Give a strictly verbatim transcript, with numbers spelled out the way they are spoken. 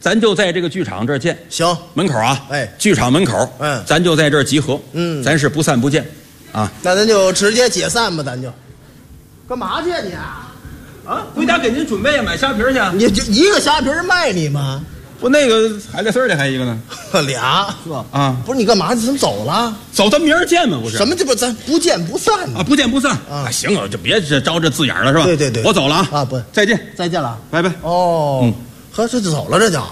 咱就在这个剧场这儿见。 行， 门口啊， 哎剧场门口， 嗯咱就在这儿集合。 嗯咱是不散不见，啊。 那咱就直接解散吧，咱就。干嘛去你啊？ 啊，回家给您准备买虾皮去。 你就一个虾皮卖你吗？ 不，那个海带丝儿的还一个呢。 俩是吧？ 啊， 不是你干嘛？你怎么走了？ 走，咱明儿见嘛，不是？ 什么这不咱不见不散呢？ 啊，不见不散啊行啊，就别这招这字眼了，是吧？ 对对对我走了啊。 啊不， 再见， 再见了。 拜拜。 哦， 嗯呵，这就走了，这就。